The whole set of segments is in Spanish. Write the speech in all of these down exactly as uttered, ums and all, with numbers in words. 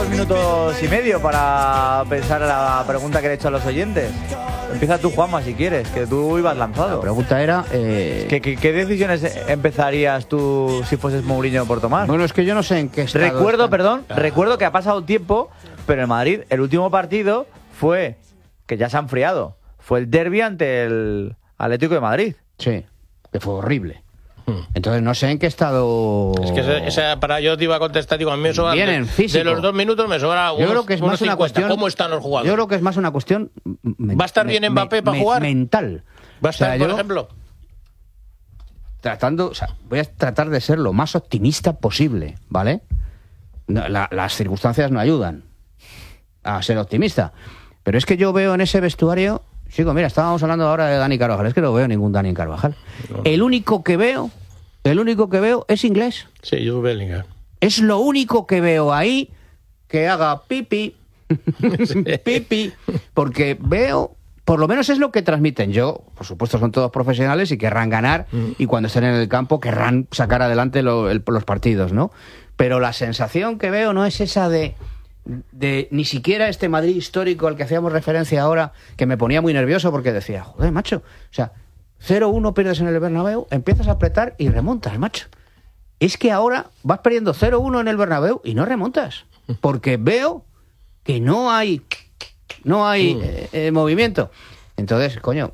dos minutos y medio para pensar la pregunta que le he hecho a los oyentes. Empieza tú, Juanma, si quieres, que tú ibas lanzado. La pregunta era... Eh... ¿Qué, qué, ¿Qué decisiones empezarías tú si fueses Mourinho por tomar? Bueno, es que yo no sé en qué estado Recuerdo, están. perdón, ah. recuerdo que ha pasado tiempo, pero en Madrid el último partido fue, que ya se ha enfriado, fue el derbi ante el Atlético de Madrid. Sí, que fue horrible. Entonces no sé en qué estado... Es que ese, ese, para yo te iba a contestar, digo, a mí me sobra... Bien, en físico. De los dos minutos me sobra unos, yo creo que es más una cuestión, ¿cómo están los jugadores? Yo creo que es más una cuestión... ¿Va a estar bien Mbappé para jugar? Mental. ¿Va a estar, o sea, por yo, ejemplo? Tratando, o sea, voy a tratar de ser lo más optimista posible, ¿vale? La, las circunstancias no ayudan a ser optimista. Pero es que yo veo en ese vestuario... Chico, mira, estábamos hablando ahora de Dani Carvajal. Es que no veo ningún Dani Carvajal. No. El único que veo, el único que veo es Inglés. Sí, yo Bellingham. Es lo único que veo ahí que haga pipi, sí. pipi, porque veo, por lo menos es lo que transmiten. Yo, por supuesto, son todos profesionales y querrán ganar mm. y cuando estén en el campo querrán sacar adelante lo, el, los partidos, ¿no? Pero la sensación que veo no es esa de... de ni siquiera este Madrid histórico al que hacíamos referencia ahora, que me ponía muy nervioso porque decía, joder, macho, o sea, cero uno pierdes en el Bernabéu, empiezas a apretar y remontas, macho. Es que ahora vas perdiendo cero uno en el Bernabéu y no remontas, porque veo que no hay no hay mm. eh, eh, movimiento. Entonces, coño...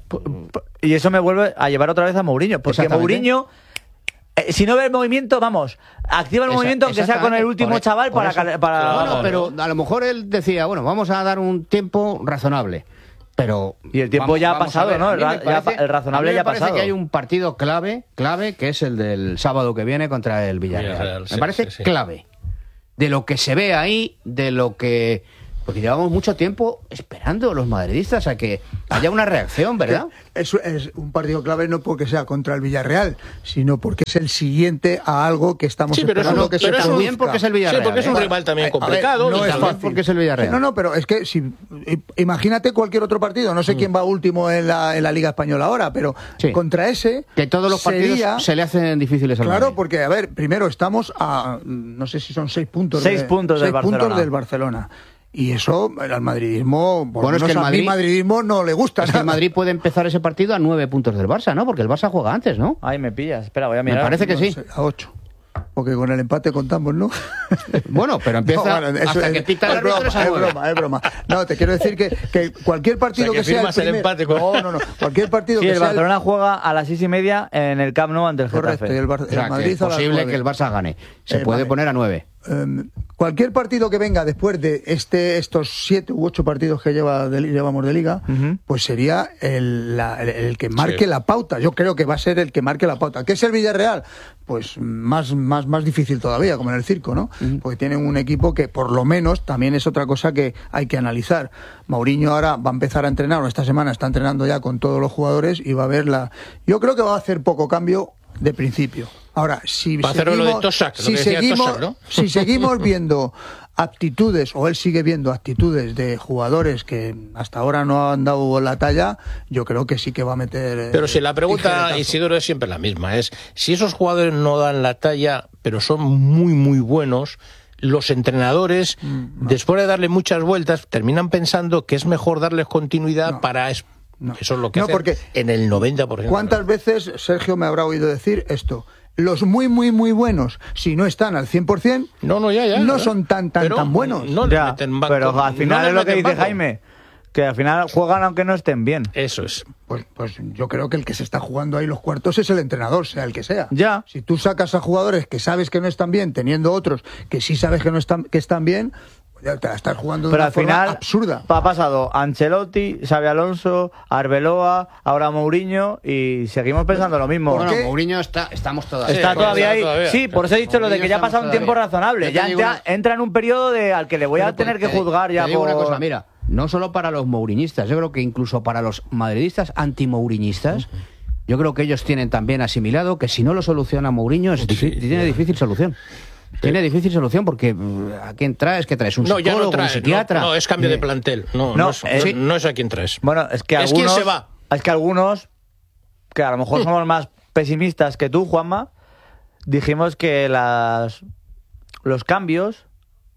Y eso me vuelve a llevar otra vez a Mourinho, porque Mourinho... Eh, si no ve el movimiento, vamos, activa el Esa, movimiento aunque sea con el último por, chaval por para... para bueno, pero a lo mejor él decía, bueno, vamos a dar un tiempo razonable, pero... Y el tiempo vamos, ya ha pasado, ¿no? El, parece, ya, el razonable ya ha pasado. Me parece que hay un partido clave, clave, que es el del sábado que viene contra el Villarreal. Villarreal me sí, parece sí, sí. clave. De lo que se ve ahí, de lo que... Porque llevamos mucho tiempo esperando los madridistas a que haya una reacción, ¿verdad? Es, es un partido clave no porque sea contra el Villarreal, sino porque es el siguiente a algo que estamos sí, pero esperando un, que pero se produzca. Bien porque es el Villarreal. Sí, porque es un ¿eh? rival también complicado. Ver, no es fácil. Porque es el Villarreal. No, no, pero es que si imagínate cualquier otro partido, no sé mm. quién va último en la, en la Liga Española ahora, pero sí. contra ese... Que todos los partidos sería, se le hacen difíciles al Claro, Madrid. porque, a ver, primero estamos a, no sé si son seis puntos. Seis de, puntos, seis del, puntos Barcelona. del Barcelona. Y eso al madridismo, por bueno, es que el Madrid, madridismo no le gusta. Es que el Madrid puede empezar ese partido a nueve puntos del Barça, ¿no? Porque el Barça juega antes, ¿no? Ay, me pillas. Espera, voy a mirar. Me parece que no, sí. A ocho. Porque con el empate contamos, ¿no? Bueno, pero empieza no, bueno, hasta es, que pita el árbitro. Es broma, es broma. No, te quiero decir que, que cualquier partido o sea, que, que sea el, primer... el empate con... No, no, no. Cualquier partido sí, que el sea Barcelona el... juega a las seis y media en el Camp Nou ante el Getafe. Correcto, y el, Bar... o sea, el Madrid que es posible que el Barça gane. Se eh, puede vale. poner a nueve. Um, cualquier partido que venga después de este estos siete u ocho partidos que lleva de, llevamos de Liga, uh-huh. pues sería el, la, el, el que marque sí. la pauta. Yo creo que va a ser el que marque la pauta. ¿Qué es el Villarreal? Pues más, más, más difícil todavía, como en el circo, ¿no? Uh-huh. Porque tienen un equipo que por lo menos también es otra cosa que hay que analizar. Mourinho ahora va a empezar a entrenar, o esta semana está entrenando ya con todos los jugadores y va a ver la... Yo creo que va a hacer poco cambio de principio. Ahora, si seguimos, Tosak, si, seguimos Tosak, ¿no? si seguimos viendo aptitudes, o él sigue viendo actitudes de jugadores que hasta ahora no han dado la talla, yo creo que sí que va a meter... Pero si la pregunta, Isidoro, es siempre la misma, es si esos jugadores no dan la talla, pero son muy, muy buenos, los entrenadores, mm, no. después de darle muchas vueltas, terminan pensando que es mejor darles continuidad no. para... No. Eso es lo que no, hacen porque en el noventa por ciento. ¿Cuántas veces Sergio me habrá oído decir esto? Los muy, muy, muy buenos, si no están al cien por ciento, no, no, ya, ya, no ¿verdad? son tan, tan, pero tan buenos. No ya, meten banco, pero al final no es lo que dice banco. Jaime, que al final juegan aunque no estén bien. Eso es. Pues, pues yo creo que el que se está jugando ahí los cuartos es el entrenador, sea el que sea. Ya. Si tú sacas a jugadores que sabes que no están bien, teniendo otros que sí sabes que no están, que están bien... Te la estás jugando de pero una al forma final absurda. Ha pasado Ancelotti, Xabi Alonso, Arbeloa, ahora Mourinho y seguimos pensando lo mismo. Bueno, Mourinho está, estamos todavía. Está sí, todavía ahí. Todavía. Sí, por eso he dicho Mourinho lo de que ya ha pasado un tiempo razonable. Ya entra, una... entra en un periodo de al que le voy a tener que juzgar ya te por... una cosa, mira, no solo para los mouriñistas, yo creo que incluso para los madridistas anti-mouriñistas, uh-huh. yo creo que ellos tienen también asimilado que si no lo soluciona Mourinho, es sí, difícil, sí. tiene difícil solución. Sí. Tiene difícil solución porque ¿a quién traes? ¿Qué traes? ¿Un no, psicólogo, ya no traes, un psiquiatra? No, no, es cambio de plantel. No, no, no, es, eh, no es a quién traes. Bueno, es que es algunos... quién se va. Es que algunos, que a lo mejor somos más pesimistas que tú, Juanma, dijimos que las, los cambios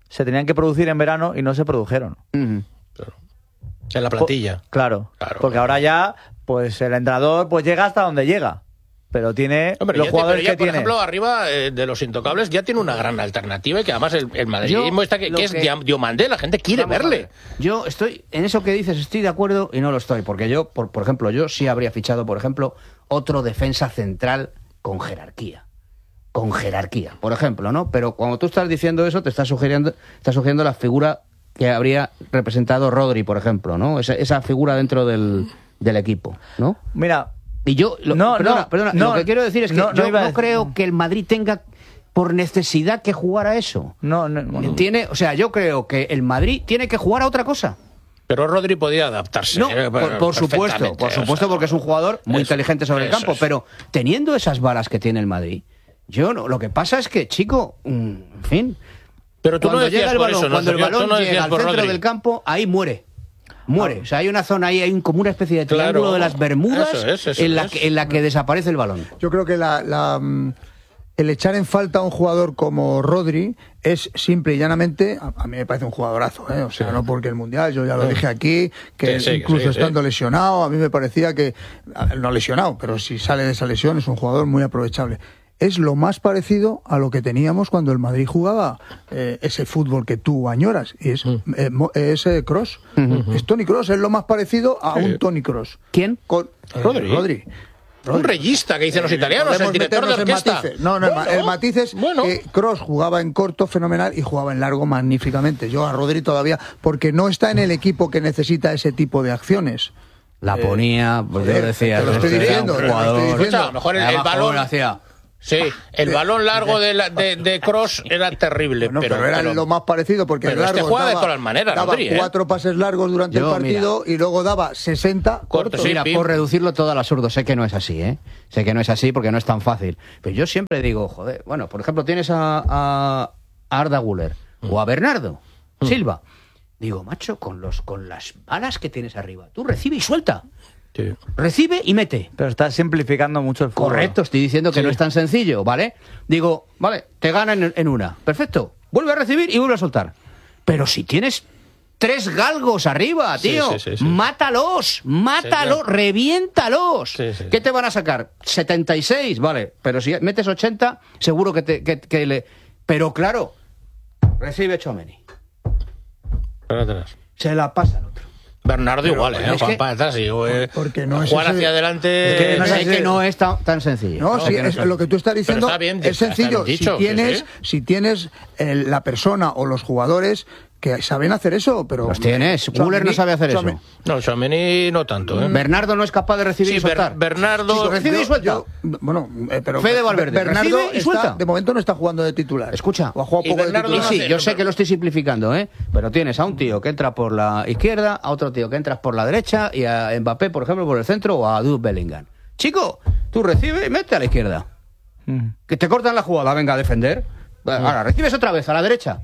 se tenían que producir en verano y no se produjeron. Uh-huh. Claro. En la plantilla. Po claro, claro, porque claro. ahora ya, pues el entrenador pues llega hasta donde llega. Pero tiene Hombre, los ya jugadores te, pero ya, que por tiene. ejemplo, arriba eh, de los intocables ya tiene una gran alternativa y que además el, el madridismo Yo, está que, lo que es que- Diomandé, la gente quiere Vamos a verle. ver. Yo estoy, en eso que dices, estoy de acuerdo y no lo estoy, porque yo, por, por ejemplo, yo sí habría fichado, por ejemplo, otro defensa central con jerarquía. Con jerarquía, por ejemplo, ¿no? Pero cuando tú estás diciendo eso, te estás sugiriendo, estás sugiriendo la figura que habría representado Rodri, por ejemplo, ¿no? Esa, esa figura dentro del, del equipo, ¿no? Mira, Y yo, lo, No, perdona, no, perdona, no, lo que quiero decir es que no, no yo iba a no decir- creo que el Madrid tenga por necesidad que jugar a eso. no, no, bueno, Tiene, o sea, yo creo que el Madrid tiene que jugar a otra cosa. Pero Rodri podía adaptarse. No, eh, por, por supuesto, perfectamente, por o sea, supuesto, porque es un jugador muy eso, inteligente sobre el eso campo, es. pero teniendo esas balas que tiene el Madrid, yo no, lo que pasa es que, chico, mm, en fin, Pero tú no cuando decías llega el por balón, eso, ¿no, cuando el Sergio? Tú balón no llega decías al por centro Rodri. del campo, ahí muere. Muere. O sea, hay una zona ahí, hay un- como una especie de Claro. triángulo de las Bermudas Eso es, eso en, la es. que, en la que desaparece el balón. Yo creo que la, la, mm, el echar en falta a un jugador como Rodri es simple y llanamente, a, a mí me parece un jugadorazo, ¿eh? O sea, Sí. no porque el Mundial, yo ya lo Sí. dije aquí, que Sí, sí, que incluso sí, sí. estando lesionado, a mí me parecía que, a- no lesionado, pero si sale de esa lesión es un jugador muy aprovechable. Es lo más parecido a lo que teníamos cuando el Madrid jugaba eh, ese fútbol que tú añoras, y es, Mm. eh, mo- es eh, Kroos. Es Toni Kroos, es lo más parecido a Sí. un Toni Kroos. ¿Quién? Con, eh, Rodri. Rodri. Un reyista que dicen los italianos, el Podemos director de meternos en orquesta. matices. No, no, el ma- Bueno, el matiz es bueno. que Kroos jugaba en corto fenomenal y jugaba en largo magníficamente. Yo a Rodri todavía, porque no está en el equipo que necesita ese tipo de acciones. La ponía, pues yo joder, decía, te lo estoy este era diciendo, un te lo estoy jugador. diciendo. Escucha, a lo mejor el, el Además, balón joder, hacía- Sí, el balón largo de, la, de, de Kroos era terrible, Bueno, pero, pero, era pero- lo más parecido porque pero el este largo juega de daba, todas las maneras, daba Rodri, ¿eh? cuatro pases largos durante Yo, el partido y luego daba sesenta Corto, cortos. sí. Mira, pim. por reducirlo todo al absurdo, sé que no es así, ¿eh? Sé que no es así porque no es tan fácil. Pero yo siempre digo, joder, bueno, por ejemplo, tienes a, a Arda Güler o a Bernardo Silva. Digo, macho, con los con las balas que tienes arriba, tú recibe y suelta. Sí. Recibe y mete. pero está simplificando mucho el fútbol. Correcto, estoy diciendo que Sí. no es tan sencillo, ¿vale? Digo, vale, te ganan en, en una. Perfecto. Vuelve a recibir y vuelve a soltar. Pero si tienes tres galgos arriba, Sí, tío, sí, sí, sí. mátalos, mátalos, Sí, claro. reviéntalos. Sí, sí, ¿Qué sí. te van a sacar? setenta y seis, vale. Pero si metes ochenta, seguro que, te, que, que le... Pero claro, recibe Tchouaméni. Para atrás. Se la pasa al otro. Bernardo igual, ¿eh? es Juan que- para atrás, y, eh, porque no es jugar ese- hacia adelante... Es que no no sé es que así. no es tan, tan sencillo. No, sí, que no es- es- lo que tú estás diciendo está bien, es está sencillo. bien dicho, si tienes, sí, sí. si tienes el- la persona o los jugadores que saben hacer eso, pero Los tienes. Tchouaméni- Müller no sabe hacer eso. Tchouaméni- No, Tchouaméni no tanto, ¿eh? Bernardo no es capaz de recibir Sí, y soltar. Ber- Bernardo... Chico, recibe y Yo- suelta. yo- bueno, eh, pero Fede Valverde, Bernardo recibe y está- suelta. de momento no está jugando de titular. Escucha. O ha jugado Y poco de Bernardo Y titular. no sí, hace, yo no, sé pero- que lo estoy simplificando, ¿eh? Pero tienes a un tío que entra por la izquierda, a otro tío que entra por la derecha y a Mbappé, por ejemplo, por el centro o a Jude Bellingham. Chico, tú recibes y mete a la izquierda. Mm. Que te cortan la jugada, venga a defender. Ahora, recibes otra vez a la derecha.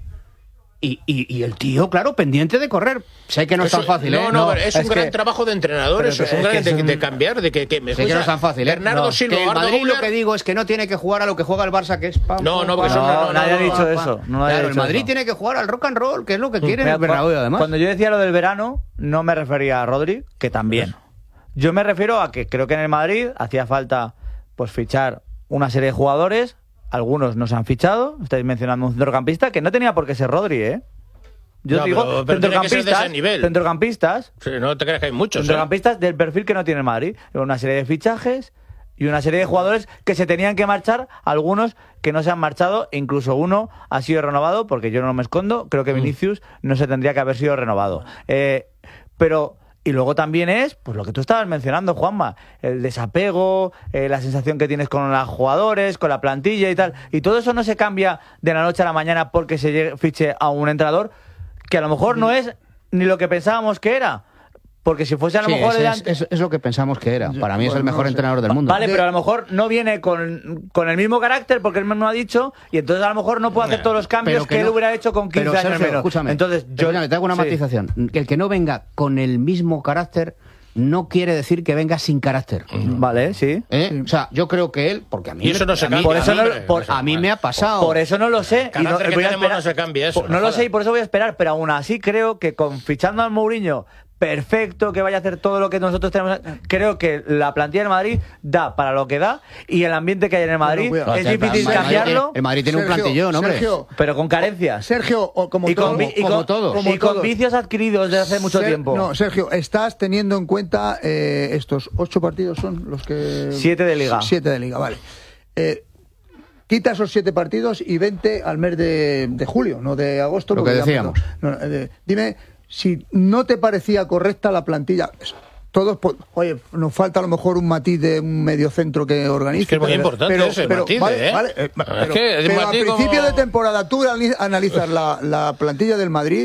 Y, y, y el tío, claro, pendiente de correr. Sé que no es Eso- tan fácil, ¿eh? No, no, pero es, un es gran que- trabajo de entrenadores, pero es un es gran que de, es un- de cambiar, de que, que me Sé que no es tan fácil, ¿eh? Bernardo No. Silva, Que el Arda Madrid lo Güler- que digo es que no tiene que jugar a lo que juega el Barça, que es pam, No, pam, no, porque pam, eso no, pam, no, nadie no, ha dicho pam, eso, pam. no nadie ha Claro, el dicho Madrid eso. tiene que jugar al rock and roll, que es lo que quiere Mira, el Bernabéu, además. Cuando yo decía lo del verano, no me refería a Rodri, que también. Yo me refiero a que creo que en el Madrid hacía falta pues fichar una serie de jugadores. Algunos no se han fichado. Estáis mencionando un centrocampista que no tenía por qué ser Rodri, ¿eh? Yo No, digo pero- pero tiene que ser de ese nivel. centrocampistas, Sí, no te creas que hay muchos, ¿eh? centrocampistas del perfil que no tiene el Madrid. Una serie de fichajes y una serie de jugadores que se tenían que marchar, algunos que no se han marchado, incluso uno ha sido renovado, porque yo no me escondo, creo que Vinicius no se tendría que haber sido renovado. Eh, pero... Y luego también es, pues lo que tú estabas mencionando, Juanma, el desapego, eh, la sensación que tienes con los jugadores, con la plantilla y tal. Y todo eso no se cambia de la noche a la mañana porque se llegue- fiche a un entrenador que a lo mejor no es ni lo que pensábamos que era. Porque si fuese a lo Sí, mejor... es, el es- ante- es- es lo que pensamos que era. Yo- Para mí es el bueno, mejor no sé. entrenador del mundo. Vale, De- pero a lo mejor no viene con, con el mismo carácter porque él mismo ha dicho y entonces a lo mejor no puede hacer Nah, todos los cambios Pero que, él no- hubiera hecho con quince pero, años Sergio, menos. Escúchame, Entonces yo escúchame, te hago una sí. matización. Que el que no venga con el mismo carácter no quiere decir que venga sin carácter. Vale, sí. ¿Eh? Sí. O sea, yo creo que él, porque a mí, Y eso no se a mí- cambia. por eso no- hombre, por- eso, a mí bueno. me ha pasado. Por eso no lo sé. y no, Carácter que voy a tenemos esperar- no se cambia eso, No, no lo jodas. sé y por eso voy a esperar, pero aún así creo que con fichando al Mourinho perfecto, que vaya a hacer todo lo que nosotros tenemos, creo que la plantilla del Madrid da para lo que da y el ambiente que hay en el Madrid cuidado. es El difícil Madrid- cambiarlo, El Madrid tiene un Sergio, plantillón, hombre. Sergio, pero con carencias. Sergio, o como y todo, con, vi- y como con- todos. y con Como vicios adquiridos desde hace mucho Ser- tiempo. No, Sergio, estás teniendo en cuenta eh, estos ocho partidos son los que... Siete de Liga. Siete de Liga, vale. Eh, quita esos siete partidos y vente al mes de, de julio, no de agosto. Lo porque que ya decíamos. empezó. No, eh, dime si no te parecía correcta la plantilla. Todos, po- oye, nos falta a lo mejor un matiz de un mediocentro que organice. Es que es muy pero- importante pero- ese pero, matiz, vale, ¿eh? vale, eh, Es pero, que es un pero a matiz principio como- de temporada tú ani- analizas la, la plantilla del Madrid.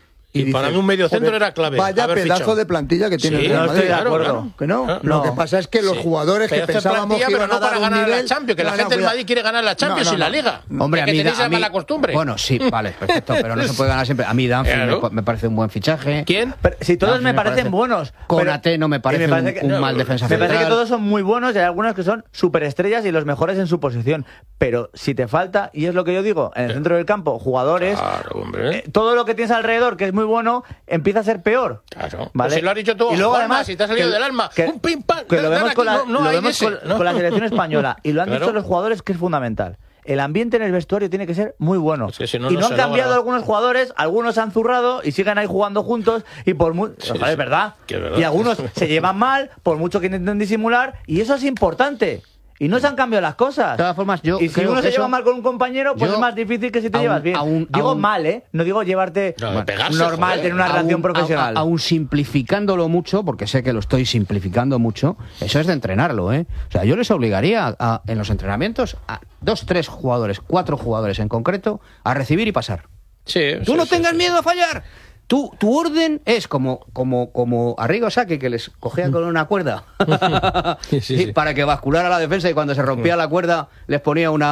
Y para mí un mediocentro joder, era clave, Vaya haber pedazo fichado. de plantilla que tiene Sí, el Real no Madrid. estoy de acuerdo. claro. Que no. Ah, Lo no. que pasa es que los Sí. jugadores que Pero hacer pensábamos plantilla, que pero iban no a dar para un ganar nivel, la Champions, que la no, no, gente del cuidado. Madrid quiere ganar la Champions No, no, y la no. Liga. Hombre, Es a que mí, tenéis a esa mí- mala costumbre. Bueno, sí, vale, perfecto, pero no se puede ganar siempre. A mí Danfield Claro. me, pa- me parece un buen fichaje. ¿Quién? Pero si todos Danfield me parecen parece- buenos. Konate pero- no me y parece, un, que- un no, mal defensa Me central. parece que todos son muy buenos y hay algunos que son superestrellas y los mejores en su posición. Pero si te falta, y es lo que yo digo, en el centro del campo, jugadores, Claro, hombre. eh, todo lo que tienes alrededor, que es muy bueno, empieza a ser peor. Claro. ¿Vale? Pues si lo has dicho tú, y luego Juanma, además, si te ha salido que- del alma, que- un pim pam, que lo dan vemos, aquí, con la, no- no lo hay vemos ese, con, ¿no? con la selección española y lo han Claro. dicho los jugadores que es fundamental. El ambiente en el vestuario tiene que ser muy bueno. Es que si no, y no no se han cambiado logra. algunos jugadores, algunos se han zurrado y siguen ahí jugando juntos y por mu- Sí, Joder, sí. es verdad. Que es verdad. Y algunos se llevan mal, por mucho que intenten disimular, y eso es importante. Y no se han cambiado las cosas. De todas formas, yo y si creo uno que se eso- lleva mal con un compañero, pues yo- es más difícil que si te aún- llevas bien. aún- digo aún- mal, ¿eh? No digo llevarte No, de pegarse, normal, joder. tener una Aún- relación profesional. a- a- Aún simplificándolo mucho, porque sé que lo estoy simplificando mucho, eso es de entrenarlo, ¿eh? O sea, yo les obligaría a, en los entrenamientos a dos, tres jugadores, cuatro jugadores en concreto, a recibir y pasar. Sí, Tú sí, no sí, tengas sí. miedo a fallar. Tu, tu orden es como, como, como Arrigo Sacchi, que les cogía con una cuerda Sí, sí, sí. para que basculara la defensa y cuando se rompía la cuerda les ponía una